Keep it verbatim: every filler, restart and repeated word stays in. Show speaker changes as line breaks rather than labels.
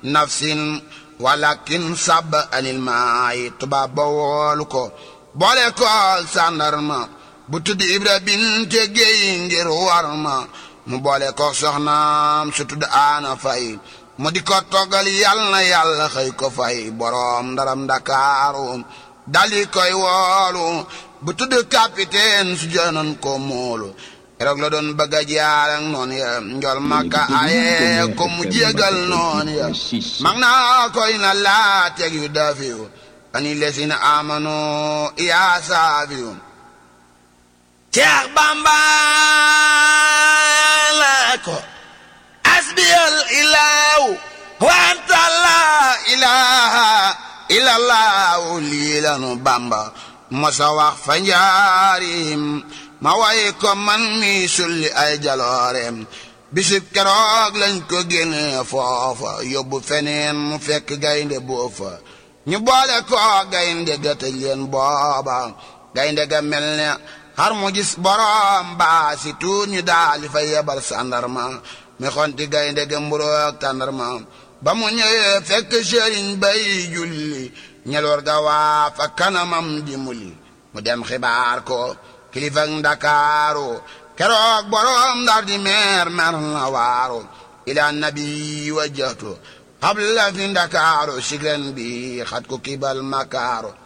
nafsin walakin sab anil maay tubaab ba woolu ko boole ko sàndarma bu tudd Ibra binte Géy ngir war ma mu boole ko soxnaam su tudd Aana Fay mu di ko toggal yal na yàlla xëy ko fay boroom ndaram Ndakaaru dali koy woolu bu tudd capitaine su jënoon ko moolu rek la doon bëgg a jaar ak noonu ya njol Makka aye ko mu jégal noonu ya mag naa koy na laa teg yu dafiyu ani lesina amano yaa saafiyu Seex Bamba la ko asbiyal ilaahu wa anta la ilaha illallahu lii lanu Bamba mosa wax fa njaarim ma way ko man mi sulli ay jaloorem bisib keroog lañ ko génne foofa yóbbu feneen mu fekk gaynde boofa ñu boole ko gaynde ga tëj leen booba gaynde ga mel ne xar mu gis borom baa si tuut ñu daali fa yebal sandarma mi xonti gaynde ga mburoog tàndarma ba mu ñëwee fekk sëriñ bay julli ñeloor ga waa fa kanamam di muli mu dem xibaar ko kilifa Ndakaaru keroog borom Ndar di meer mer na waaru ila nabi wajjatu habla fi Ndakaaru siglen bi xat ko kibal makaaru